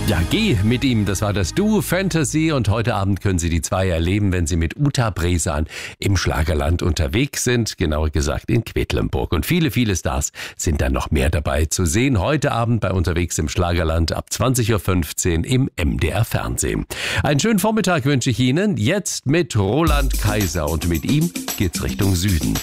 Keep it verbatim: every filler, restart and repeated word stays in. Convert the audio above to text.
Ja, geh mit ihm, das war das Duo Fantasy und heute Abend können Sie die zwei erleben, wenn Sie mit Uta Bresan im Schlagerland unterwegs sind, genauer gesagt in Quedlinburg. Und viele, viele Stars sind dann noch mehr dabei zu sehen. Heute Abend bei Unterwegs im Schlagerland ab zwanzig Uhr fünfzehn im M D R Fernsehen. Einen schönen Vormittag wünsche ich Ihnen, jetzt mit Roland Kaiser und mit ihm geht's Richtung Süden.